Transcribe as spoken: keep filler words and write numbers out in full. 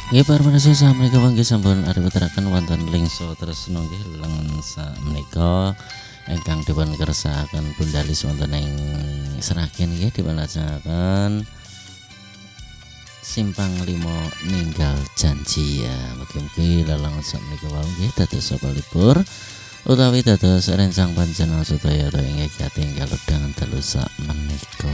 Nggih para panjenengan samenika panggih sampun arepeteraken wonten lingso tresna nggih lengen sakmenika ingkang dipun kersakaken Bundalis wonten ing Sragen nggih dipun lajengaken Simpang Lima Ninggal Janji ya. Mugi-mugi lelungan sakmenika wau nggih dados sepalipur utawi dados rencang panjenengan sedaya inggih katingal dengan dalu sak menika.